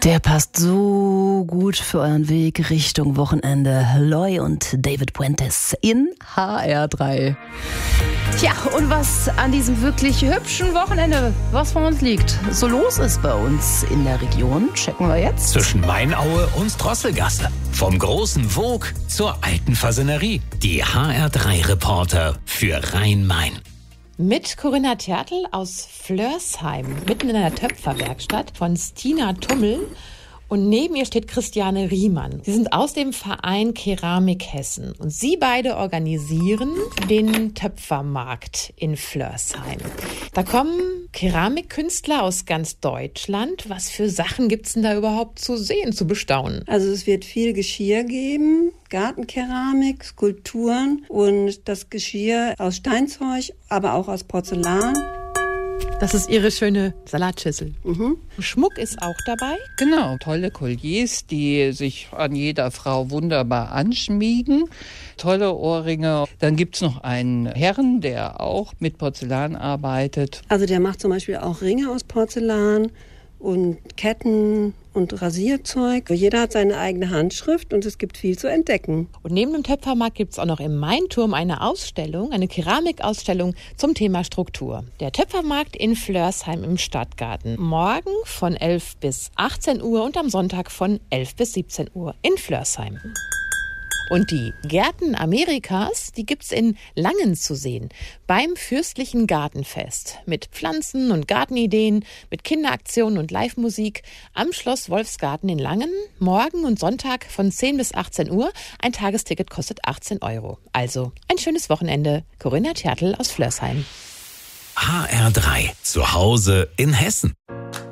Der passt so gut für euren Weg Richtung Wochenende. Loy und David Puentes in HR3. Tja, und was an diesem wirklich hübschen Wochenende, was von uns liegt, so los ist bei uns in der Region, checken wir jetzt. Zwischen Mainaue und Drosselgasse. Vom großen Vogue zur alten Fasanerie. Die HR3-Reporter für Rhein-Main. Mit Corinna Tertl aus Flörsheim, mitten in einer Töpferwerkstatt von Stina Tummel. Und neben ihr steht Christiane Riemann. Sie sind aus dem Verein Keramik Hessen. Und sie beide organisieren den Töpfermarkt in Flörsheim. Da kommen Keramikkünstler aus ganz Deutschland. Was für Sachen gibt's denn da überhaupt zu sehen, zu bestaunen? Also es wird viel Geschirr geben, Gartenkeramik, Skulpturen und das Geschirr aus Steinzeug, aber auch aus Porzellan. Das ist ihre schöne Salatschüssel. Schmuck ist auch dabei. Genau, tolle Colliers, die sich an jeder Frau wunderbar anschmiegen. Tolle Ohrringe. Dann gibt's noch einen Herrn, der auch mit Porzellan arbeitet. Also der macht zum Beispiel auch Ringe aus Porzellan und Ketten und Rasierzeug. Jeder hat seine eigene Handschrift und es gibt viel zu entdecken. Und neben dem Töpfermarkt gibt es auch noch im Mainturm eine Ausstellung, eine Keramikausstellung zum Thema Struktur. Der Töpfermarkt in Flörsheim im Stadtgarten. Morgen von 11 bis 18 Uhr und am Sonntag von 11 bis 17 Uhr in Flörsheim. Und die Gärten Amerikas, die gibt's in Langen zu sehen. Beim Fürstlichen Gartenfest. Mit Pflanzen und Gartenideen, mit Kinderaktionen und Live-Musik am Schloss Wolfsgarten in Langen. Morgen und Sonntag von 10 bis 18 Uhr. Ein Tagesticket kostet 18 €. Also ein schönes Wochenende. Corinna Tertl aus Flörsheim. HR3, zu Hause in Hessen.